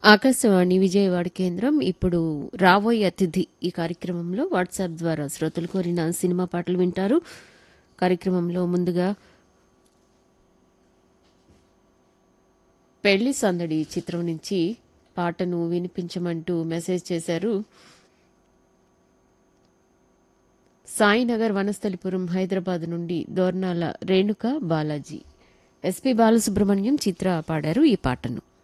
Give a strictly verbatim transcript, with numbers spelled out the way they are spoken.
ఆకాశవాణి విజయవాడ కేంద్రం ఇప్పుడు రాబోయే అతిథి ఈ కార్యక్రమంలో వాట్సాప్ ద్వారా శ్రోతలు కోరిన సినిమా పాటలు వింటారు. కార్యక్రమంలో ముందుగా పెళ్లి సందడి చిత్రం నుంచి పాటను వినిపించమంటూ మెసేజ్ చేశారు. సాయినగర్ వనస్థలిపురం హైదరాబాద్ నుండి దోర్నాల రేణుక బాలాజీ. ఎస్పి బాలసుబ్రహ్మణ్యం చిత్ర పాడారు ఈ పాటను.